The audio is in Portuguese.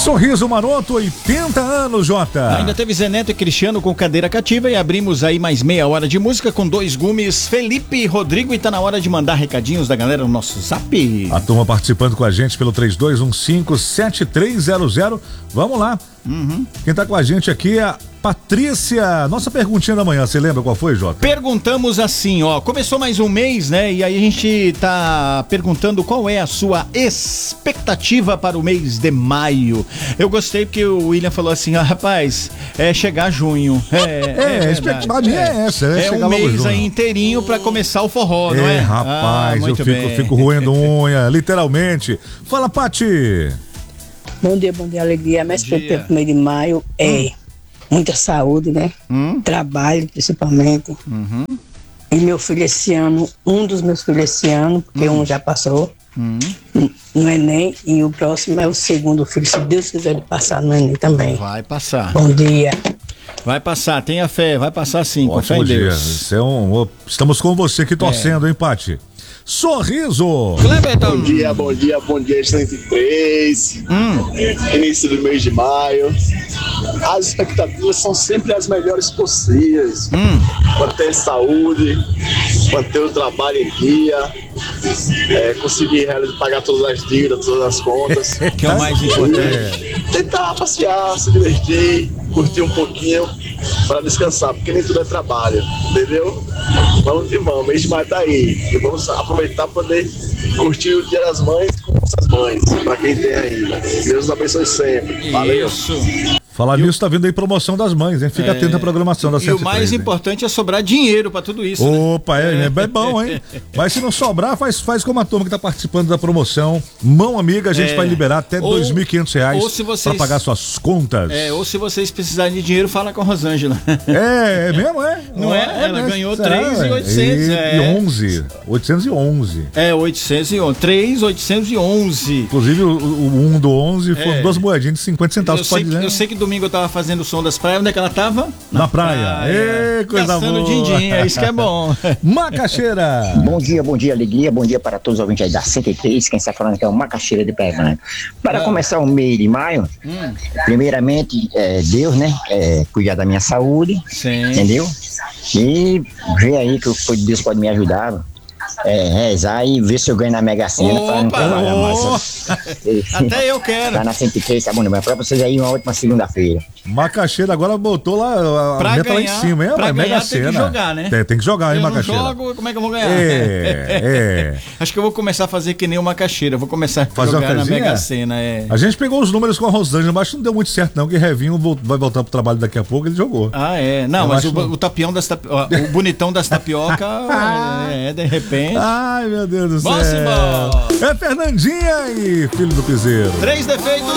Sorriso Maroto, 80 anos, Jota. Ainda teve Zé Neto e Cristiano com cadeira cativa e abrimos aí mais meia hora de música com dois gumes, Felipe e Rodrigo, e tá na hora de mandar recadinhos da galera no nosso zap. A turma participando com a gente pelo 3215-7300. Vamos lá. Quem tá com a gente aqui é a Patrícia. Nossa perguntinha da manhã, você lembra qual foi, Jota? Perguntamos assim, ó, começou mais um mês, né? E aí a gente tá perguntando qual é a sua expectativa para o mês de maio. Eu gostei porque o William falou assim, rapaz, é chegar junho. A expectativa minha é essa. É um mês aí inteirinho pra começar o forró, não é? Rapaz, eu fico roendo unha, literalmente. Fala, Pati. Bom dia, alegria. A minha expectativa pro mês de maio é muita saúde, né? Trabalho, principalmente. E meu filho esse ano, um dos meus filhos esse ano, porque um já passou no Enem, e o próximo é o segundo filho, se Deus quiser ele passar no Enem também. Vai passar. Bom dia. Vai passar, tenha fé, vai passar sim, com fé em Deus. Estamos com você aqui torcendo, hein, Pati? Sorriso! Bom dia, 103. Início do mês de maio. As expectativas são sempre as melhores possíveis. Manter saúde, manter o trabalho em dia, conseguir pagar todas as dívidas, todas as contas. Que é o mais importante. Tentar passear, se divertir, curtir um pouquinho para descansar, porque nem tudo é trabalho, entendeu? Vamos que vamos, mês de maio tá aí. E vamos aproveitar para poder curtir o Dia das Mães com nossas mães, para quem tem ainda. Deus abençoe sempre. Valeu. Isso. Falar nisso, tá vindo aí promoção das mães, hein? Fica atento à programação da 103. E o mais importante é sobrar dinheiro pra tudo isso. Opa, é bom, hein? Mas se não sobrar, faz como a turma que tá participando da promoção. Mão amiga, a gente vai liberar até R$2.500 pra pagar suas contas. Ou se vocês precisarem de dinheiro, fala com a Rosângela. É mesmo, é? Não é? Ela ganhou 3.800. 811. 811. 3.811. Inclusive, o 1 do 11 foram 2 moedinhas de 50 centavos. Eu sei que domingo eu tava fazendo o som das praias. Onde é que ela tava? Na praia. Coisa boa. Din-din, é isso que é bom. Macaxeira. Bom dia, alegria. Bom dia para todos os ouvintes aí da 103. Quem está falando aqui é o Macaxeira de Praia Grande. Para começar o mês de maio, primeiramente, Deus, né? Cuidar da minha saúde. Sim. Entendeu? E ver aí que Deus pode me ajudar. Rezar e ver se eu ganho na Mega Sena para não trabalhar mais. Até eu quero. Tá na 103, tá bom, né? Pra vocês aí uma ótima segunda-feira. Macaxeira agora botou lá a meta lá em cima, hein? Pra Mega ganhar Sena. tem que jogar, né? Tem que jogar, hein, Macaxeira? Eu não jogo, como é que eu vou ganhar? Acho que eu vou começar a fazer que nem o Macaxeira. Vou começar a fazer jogar na Mega Sena. A gente pegou os números com a Rosângela, mas não deu muito certo não, que Revinho vai voltar pro trabalho daqui a pouco, ele jogou. Não, mas o tapião o bonitão das tapioca, de repente. Ai, meu Deus do céu. Vamos embora. É Fernandinha e Filho do Piseiro. 3 defeitos